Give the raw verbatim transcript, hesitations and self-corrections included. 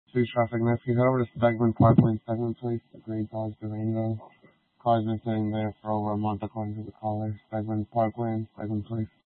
Through traffic now. If you head over to Stegman Parkway in Stegman Place, the green cars, the rainbow. Cars been sitting there for over a month according to the caller. Stegman Parkway in Stegman Place.